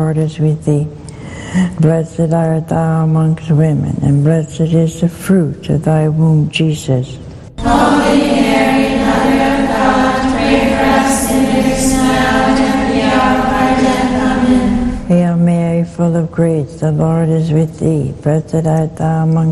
Lord is with thee. Blessed art thou amongst women, and blessed is the fruit of thy womb, Jesus. Holy Mary, Mother of God, pray for us sinners now and at the hour of our death. Amen. Hail Mary, full of grace, the Lord is with thee. Blessed art thou amongst